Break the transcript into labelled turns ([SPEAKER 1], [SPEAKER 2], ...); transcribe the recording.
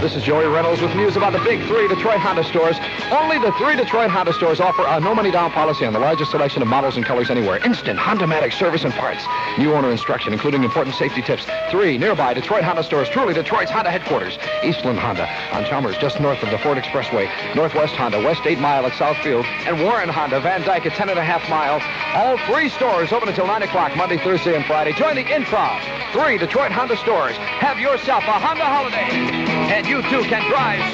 [SPEAKER 1] This is Joey Reynolds with news about the big 3 Detroit Honda stores. Only the 3 Detroit Honda stores offer a no-money-down policy on the largest selection of models and colors anywhere. Instant Honda-matic service and parts. New owner instruction, including important safety tips. 3 nearby Detroit Honda stores, truly Detroit's Honda headquarters. Eastland Honda on Chalmers, just north of the Ford Expressway. Northwest Honda, West 8 Mile at Southfield. And Warren Honda, Van Dyke at 10.5 miles. All 3 stores open until 9 o'clock, Monday, Thursday, and Friday. Join the Intra. 3 Detroit Honda stores. Have yourself a Honda holiday. And you too can drive